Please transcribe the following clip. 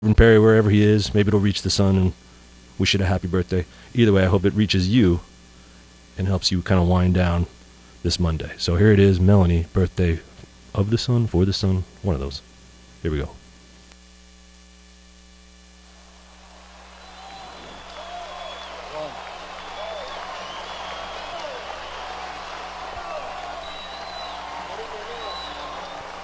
Calvin Perry, wherever he is. Maybe it'll reach the sun and wish it a happy birthday. Either way, I hope it reaches you and helps you kind of wind down this Monday. So here it is, Melanie, birthday of the sun, for the sun, one of those. Here we go.